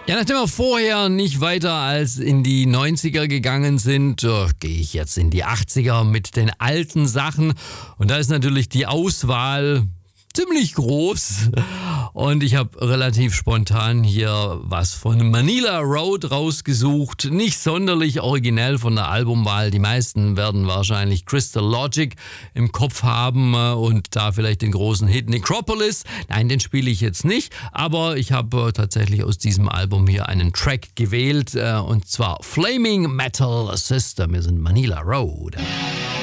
Ja, nachdem wir vorher nicht weiter als in die 90er gegangen sind, gehe ich jetzt in die 80er mit den alten Sachen. Und da ist natürlich die Auswahl ziemlich groß. Und ich habe relativ spontan hier was von Manila Road rausgesucht. Nicht sonderlich originell von der Albumwahl. Die meisten werden wahrscheinlich Crystal Logic im Kopf haben und da vielleicht den großen Hit Necropolis. Nein, den spiele ich jetzt nicht. Aber ich habe tatsächlich aus diesem Album hier einen Track gewählt. Und zwar Flaming Metal System. Wir sind Manila Road.